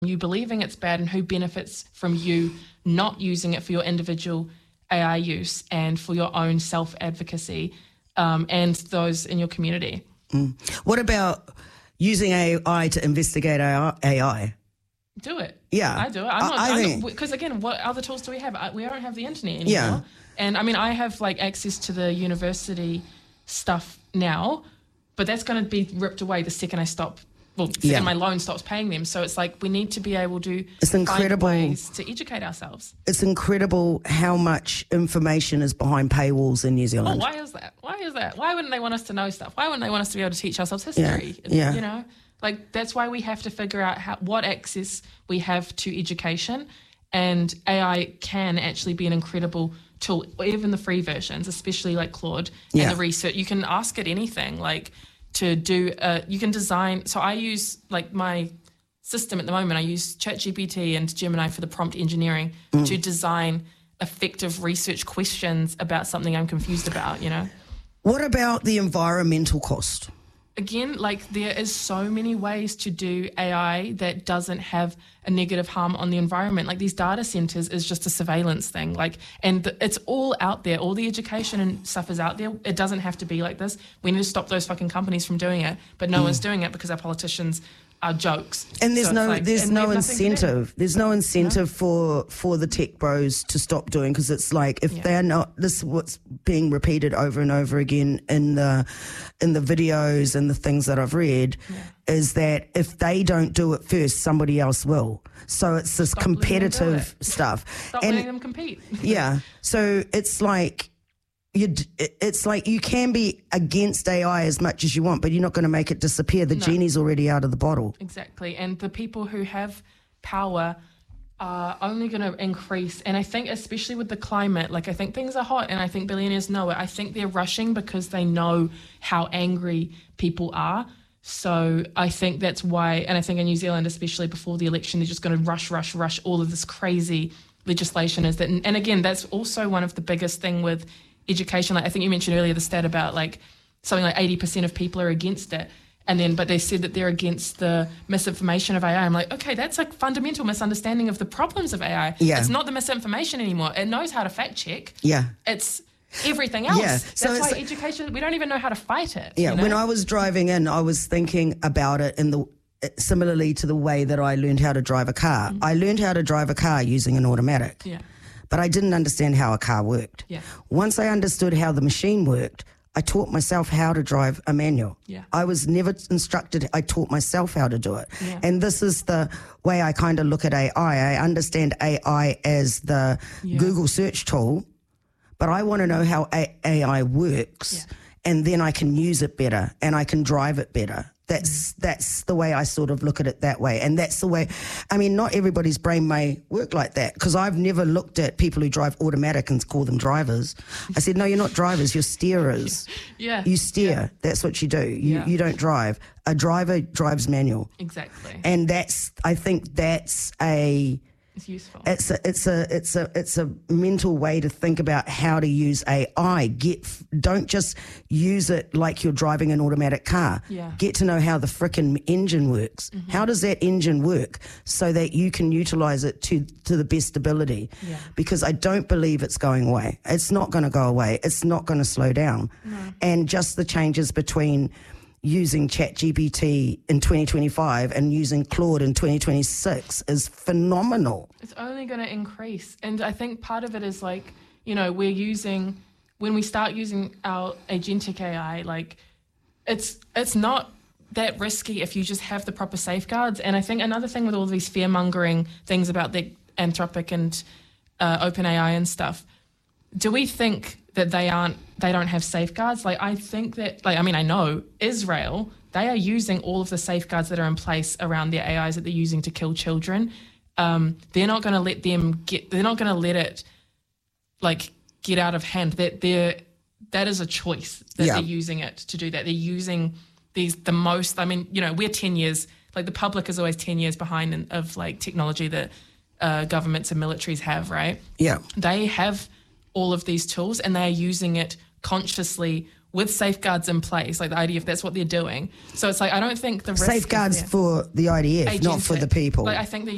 you believing it's bad and who benefits from you not using it for your individual AI use and for your own self-advocacy and those in your community. What about using AI to investigate AI? Do it. Yeah. I do it. I think... Because, again, what other tools do we have? We don't have the internet anymore. Yeah. And, I mean, I have, access to the university stuff now, but that's going to be ripped away the second I stop, my loan stops paying them. So it's we need to be able to find ways to educate ourselves. It's incredible how much information is behind paywalls in New Zealand. Oh, why is that? Why wouldn't they want us to know stuff? Why wouldn't they want us to be able to teach ourselves history? Yeah. You know? That's why we have to figure out what access we have to education, and AI can actually be an incredible tool, even the free versions, especially Claude and the research. You can ask it anything, to do, you can design. So I use, my system at the moment, I use ChatGPT and Gemini for the prompt engineering to design effective research questions about something I'm confused about, What about the environmental cost? Again, there is so many ways to do AI that doesn't have a negative harm on the environment. These data centers is just a surveillance thing. It's all out there. All the education and stuff is out there. It doesn't have to be like this. We need to stop those fucking companies from doing it. But no one's doing it because our politicians are jokes. And there's no incentive. There's no incentive for the tech bros to stop doing, because it's if they're not, this is what's being repeated over and over again in the videos and the things that I've read, is that if they don't do it first, somebody else will. So it's this competitive stuff. Stop letting them compete. Yeah. So it's you can be against AI as much as you want, but you're not going to make it disappear. The genie's already out of the bottle. Exactly. And the people who have power are only going to increase. And I think especially with the climate, I think things are hot and I think billionaires know it. I think they're rushing because they know how angry people are. So I think that's why, and I think in New Zealand, especially before the election, they're just going to rush all of this crazy legislation. And again, that's also one of the biggest thing with education. I think you mentioned earlier the stat about something 80% of people are against it, but they said that they're against the misinformation of AI. I'm okay, that's a fundamental misunderstanding of the problems of AI. Yeah. It's not the misinformation anymore. It knows how to fact check. Yeah. It's everything else. Yeah. That's why education, we don't even know how to fight it. Yeah. When I was driving in, I was thinking about it similarly to the way that I learned how to drive a car. I learned how to drive a car using an automatic. Yeah. But I didn't understand how a car worked. Yeah. Once I understood how the machine worked, I taught myself how to drive a manual. Yeah. I was never instructed. I taught myself how to do it. Yeah. And this is the way I kind of look at AI. I understand AI as the Google search tool, but I want to know how AI works, and then I can use it better and I can drive it better. That's the way I sort of look at it that way. And that's the way, not everybody's brain may work like that, because I've never looked at people who drive automatic and call them drivers. I said, no, you're not drivers, you're steerers. Yeah. You steer. Yeah. That's what you do. You don't drive. A driver drives manual. Exactly. And I think that's it's useful. It's a mental way to think about how to use AI. Don't just use it like you're driving an automatic car. Yeah. Get to know how the frickin' engine works. Mm-hmm. How does that engine work so that you can utilize it to the best ability? Yeah. Because I don't believe it's going away. It's not going to go away. It's not going to slow down. No. And just the changes between using ChatGPT in 2025 and using Claude in 2026 is phenomenal. It's only going to increase. And I think part of it is when we start using our agentic AI, it's not that risky if you just have the proper safeguards. And I think another thing with all these fear-mongering things about the Anthropic and OpenAI and stuff, do we think that they don't have safeguards? I think that, I know Israel, they are using all of the safeguards that are in place around their AIs that they're using to kill children. They're not going to let they're not going to let it get out of hand. That is a choice that they're using it to do that. They're using we're 10 years, the public is always 10 years behind of technology that governments and militaries have, right? Yeah. They have all of these tools and they are using it consciously with safeguards in place, the IDF, that's what they're doing. So it's I don't think the risk safeguards for the IDF, not for the people. I think they